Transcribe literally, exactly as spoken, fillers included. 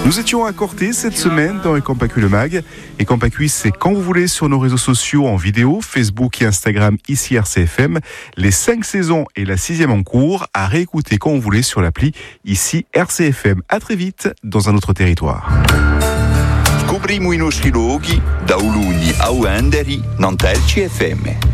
Nous étions à Corté cette semaine dans Ecampacui le Mag. Ecampacui, c'est quand vous voulez sur nos réseaux sociaux en vidéo, Facebook et Instagram, ici R C F M. Les cinq saisons et la sixième en cours à réécouter quand vous voulez sur l'appli, ici R C F M. À très vite dans un autre territoire. Scopriamo i nostri luoghi da Uluni a Uenderi, non T L C F M.